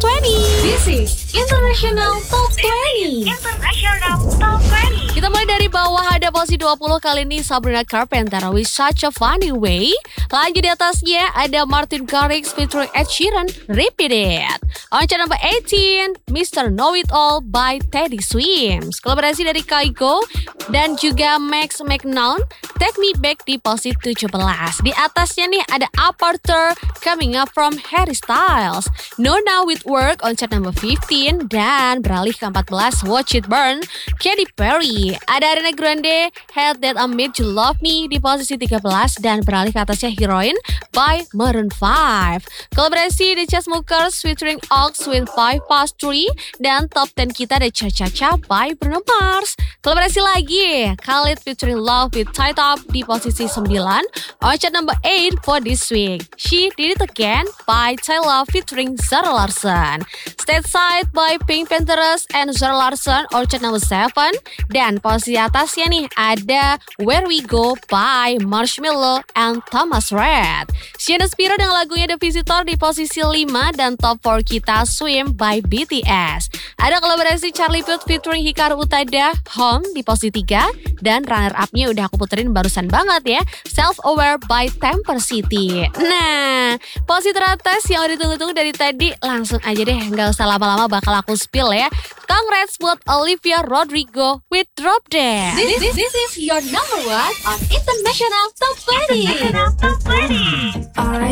20. This is International Top 20. Kita mulai dari bawah, ada posisi 20 kali ini Sabrina Carpenter with Such a Funny Way. Lanjut di atasnya ada Martin Garrix featuring Ed Sheeran, Repeat It. On chart number 18, Mr. Know It All by Teddy Swims. Kolaborasi dari Kygo dan juga Max McNown, Take Me Back di posisi 17. Di atasnya nih ada Aparter Coming Up from Harry Styles. No Now with Work on chart number 15. Dan beralih ke 14, Watch It Burn, Katy Perry. Ada Ariana Grande, Had That I Made You Love Me di posisi 13. Dan beralih ke atasnya Heroin by Maroon 5. Kolaborasi The Chainsmokers featuring Ox with 5 Past 3. Dan top 10 kita ada Cha Cha Cha by Bruno Mars. Kolaborasi lagi Khalid featuring Love with Tied Up di posisi 9. On chart number 8 for this week, She Did It Again by Tyla featuring Zara Larsson. Stateside by Pink Panthers and Zara Larsson on chart number 7. Dan posisi atasnya nih ada Where We Go by Marshmello and Thomas Rhett. Sienna Spiro dengan lagunya The Visitor di posisi 5. Dan top 4 kita Swim by BTS. Ada kolaborasi Charlie Puth featuring Hikaru Utada, Home di posisi 3. Dan runner up-nya udah aku puterin barusan banget ya, Self Aware by Temper City. Nah, posisi teratas yang udah ditunggu-tunggu dari tadi, langsung aja deh, gak usah lama-lama bakal aku spill ya. Congrats buat Olivia Rodrigo with Drop Dead. This is your number one on International Top 20. I